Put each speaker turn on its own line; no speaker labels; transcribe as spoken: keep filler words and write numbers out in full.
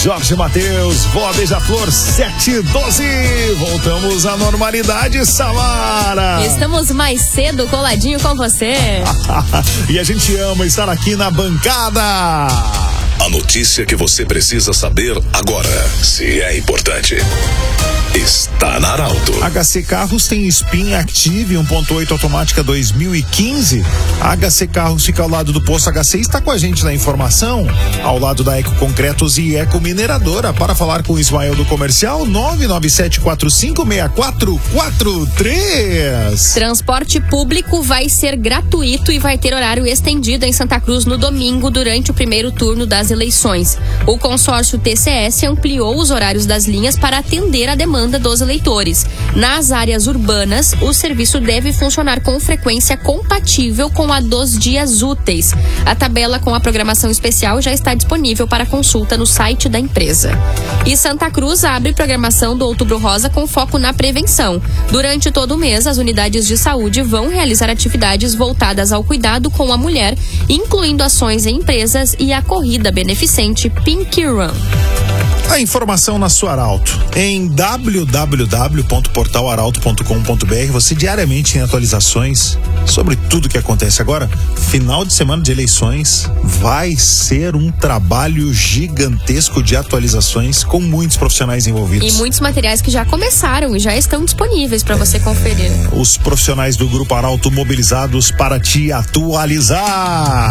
Jorge Mateus, Voa Beija-Flor, sete e doze. Voltamos à normalidade, Samara.
Estamos mais cedo coladinho com você.
E a gente ama estar aqui na bancada.
A notícia que você precisa saber agora, se é importante, está na Arauto.
H C Carros tem Spin Active um ponto oito automática dois mil e quinze. A H C Carros fica ao lado do posto H C e está com a gente na informação, ao lado da Eco Concretos e Eco Mineradora. Para falar com o Ismael do Comercial, nove nove sete quatro cinco seis quatro quatro três.
Transporte público vai ser gratuito e vai ter horário estendido em Santa Cruz no domingo durante o primeiro turno das eleições. O consórcio T C S ampliou os horários das linhas para atender a demanda dos eleitores. Nas áreas urbanas, o serviço deve funcionar com frequência compatível com a dos dias úteis. A tabela com a programação especial já está disponível para consulta no site da empresa. E Santa Cruz abre programação do Outubro Rosa com foco na prevenção. Durante todo o mês, as unidades de saúde vão realizar atividades voltadas ao cuidado com a mulher, incluindo ações em empresas e a corrida beneficente Pink Run.
A informação na sua Arauto. Em w w w ponto portal arauto ponto com ponto b r você diariamente tem atualizações sobre tudo que acontece agora. Final de semana de eleições vai ser um trabalho gigantesco de atualizações com muitos profissionais envolvidos.
E muitos materiais que já começaram e já estão disponíveis para você conferir.
É, os profissionais do Grupo Arauto mobilizados para te atualizar.